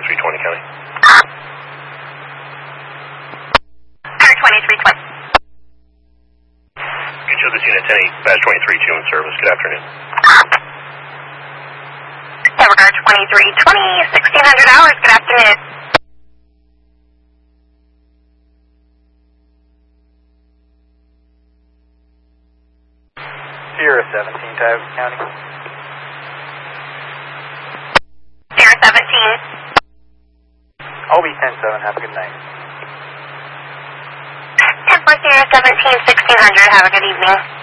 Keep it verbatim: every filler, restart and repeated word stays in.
twenty-three twenty, County. Sierra twenty-three twenty. You show this unit ten eight, Badge twenty-three two in service. Good afternoon. Everguard twenty-three twenty, sixteen hundred hours. Good afternoon. Sierra seventeen, Tioga County. Sierra seventeen. O B ten seven, have a good night. ten four Sierra seventeen, sixteen hundred. Have a good evening.